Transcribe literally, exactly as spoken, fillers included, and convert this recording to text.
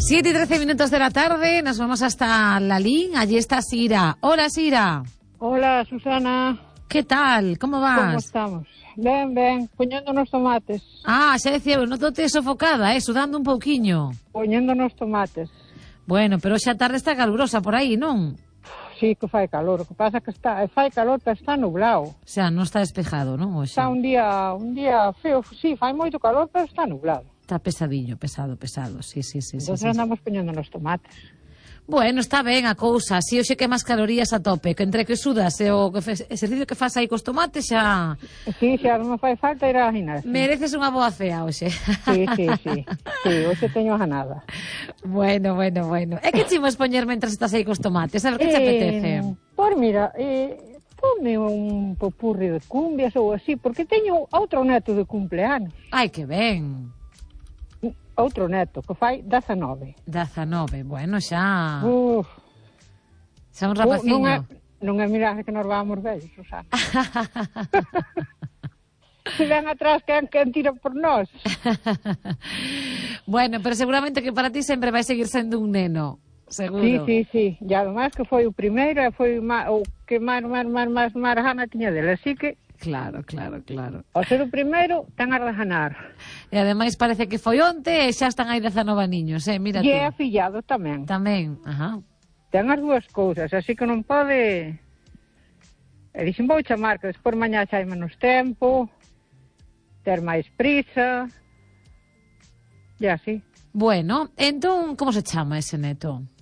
Siete y trece minutos de la tarde, nos vamos hasta Lalín. Allí está Sira. Hola, Sira. Hola, Susana. ¿Qué tal? ¿Cómo vas? ¿Cómo estamos? Ben, ben, poñendo nos tomates. Ah, xa decía, eu notote sofocada, eh, sudando un pouquiño. Poñendo nos tomates. Bueno, pero xa tarde está calurosa por aí, non? Sí, que fai calor. O que pasa que está, fai calor, pero está nublado. O sea, non está despejado, non? Oxe. Está un día, un día feo, sí, fai moito calor, pero está nublado. Está pesadillo, pesado, pesado, sí, sí, sí. Entón sí, sí, andamos sí. poñendo nos tomates. Bueno, está ben a cousa, si hoxe que máis calorías a tope, que entre que sudas e o que fes, exercicio que faz aí cos tomates xa... Sí, xa non me fai falta ir á gimnasia. Mereces unha boa cea hoxe. Sí, sí, sí, sí, hoxe teño ganada. Bueno, bueno, bueno. E que chimos poñer mentras estás aí cos tomates? A ver, que te apetece? Eh, pois mira, eh, ponme un popurri de cumbias ou así, porque teño outro neto de cumpleanos. Ai, que ben. Outro neto, que fai dezanove. dezanove, bueno, xa... Uf. Xa un rapaciño. Non é, non é mirar que nos vamos vellos, Susana. Se ven atrás, quen, quen tira por nós. Bueno, pero seguramente que para ti sempre vai seguir sendo un neno. Seguro. Sí, sí, sí. E además que foi o primeiro e foi o que máis, máis, máis, máis, máis gana tiña dele. Así que... Claro, claro, claro. Ao ser o primeiro, ten a de ganar. E ademais parece que foi onte e xa están aí dezanove niños, eh? Mira E tú. é afillado tamén. Tamén, ajá. Ten as dúas cousas, así que non pode... E dixen, vou chamar, que despois mañá xa hai menos tempo, ter máis prisa... E así. Bueno, entón, como se chama ese neto?